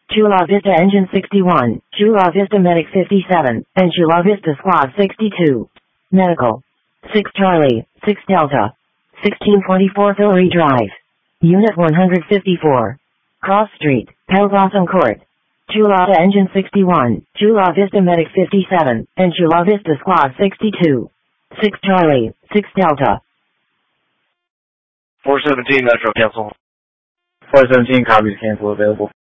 Chula Vista Engine 61, Chula Vista Medic 57, and Chula Vista Squad 62. Medical. 6 Charlie, 6 Delta. 1624 Hillary Drive. Unit 154. Cross Street, Pelgotham Court. Chula Engine 61, Chula Vista Medic 57, and Chula Vista Squad 62. 6 Charlie, 6 Delta. 417 Metro cancel. 417 copies, cancel available.